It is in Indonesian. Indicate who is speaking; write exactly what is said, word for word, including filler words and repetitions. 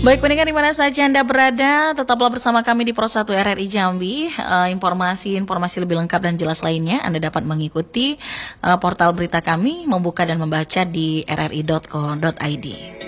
Speaker 1: Baik pendengar di mana saja Anda berada, tetaplah bersama kami di Pro satu R R I Jambi. Uh, informasi-informasi lebih lengkap dan jelas lainnya Anda dapat mengikuti uh, portal berita kami, membuka dan membaca di r r i dot co dot i d.